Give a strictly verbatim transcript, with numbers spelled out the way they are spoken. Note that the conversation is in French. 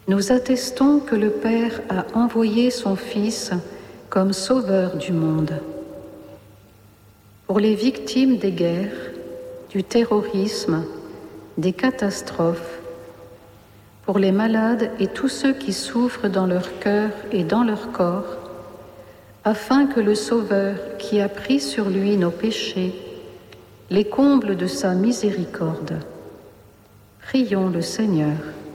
Nous attestons que le Père a envoyé son Fils comme sauveur du monde. Pour les victimes des guerres, du terrorisme, des catastrophes, pour les malades et tous ceux qui souffrent dans leur cœur et dans leur corps, afin que le Sauveur qui a pris sur lui nos péchés les comble de sa miséricorde. Prions le Seigneur.